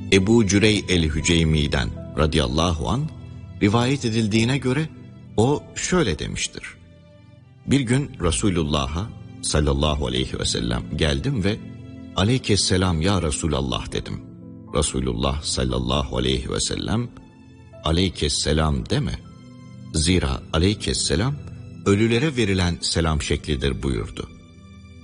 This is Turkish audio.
Ebu Cürey el-Hüceymi'den radıyallahu an rivayet edildiğine göre o şöyle demiştir. Bir gün Resulullah'a sallallahu aleyhi ve sellem geldim ve "Aleykesselam ya Resulallah" dedim. Resulullah sallallahu aleyhi ve sellem "Aleykesselam deme. Zira aleykesselam ölülere verilen selam şeklidir" buyurdu.